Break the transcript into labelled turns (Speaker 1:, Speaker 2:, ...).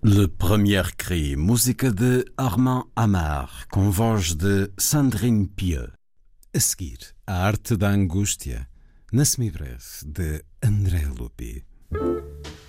Speaker 1: Le Premier Cri, música de Armand Amar, com voz de Sandrine Pieux. A seguir, A Arte da Angústia, na semibreve de André Lupi.